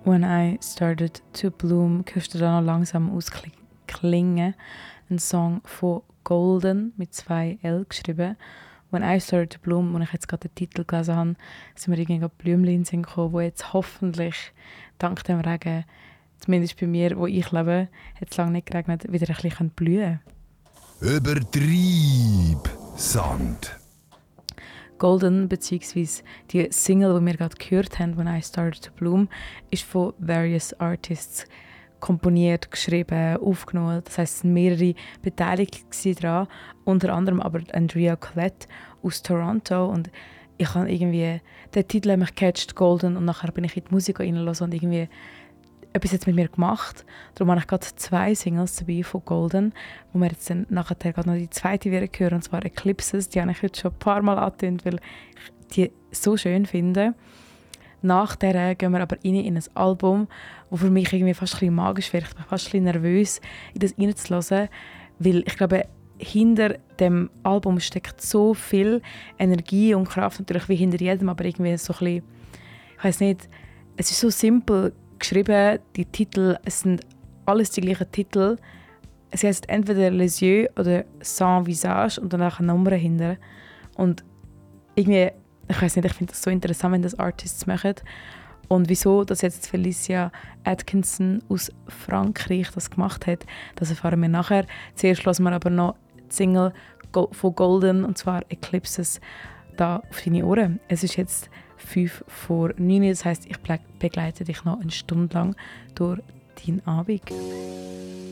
When I Started to Bloom hörst du da noch langsam ausklingen. Ein Song von Golden mit 2 L geschrieben. When I Started to Bloom, und ich jetzt gerade den Titel gelesen habe, sind mir irgendwie Blümchen in den Sinn gekommen, die jetzt hoffentlich dank dem Regen, zumindest bei mir, wo ich lebe, hat es lange nicht geregnet, wieder ein bisschen blühen können. Übertrieb Sand. Golden, beziehungsweise die Single, die wir gerade gehört haben, «When I Started to Bloom», ist von various Artists komponiert, geschrieben, aufgenommen. Das heisst, es waren mehrere beteiligt daran, unter anderem aber Andrea Collette aus Toronto. Und ich habe irgendwie, der Titel hat mich gecatcht, Golden, und nachher bin ich in die Musik reingelassen und irgendwie etwas jetzt mit mir gemacht. Darum habe ich gerade 2 Singles dabei von Golden, wo wir jetzt dann nachher gerade noch die zweite wieder hören, und zwar Eclipses. Die habe ich heute schon ein paar Mal angetönt, weil ich die so schön finde. Nach der gehen wir aber rein in ein Album, das für mich irgendwie fast ein bisschen magisch wird. Ich bin fast ein bisschen nervös, in das reinzuhören, weil ich glaube, hinter dem Album steckt so viel Energie und Kraft, natürlich wie hinter jedem, aber irgendwie so ein bisschen, ich weiss nicht, es ist so simpel geschrieben, die Titel, es sind alles die gleichen Titel. Es heisst entweder Les Yeux oder Sans Visage und danach eine Nummer hinter. Und irgendwie, ich weiß nicht, ich finde das so interessant, wenn das Artists machen. Und wieso, dass jetzt Felicia Atkinson aus Frankreich das gemacht hat, das erfahren wir nachher. Zuerst hören wir aber noch die Single von Golden, und zwar Eclipses, da auf deine Ohren. Es ist jetzt 5 vor 9, das heisst, ich begleite dich noch eine Stunde lang durch deinen Abend.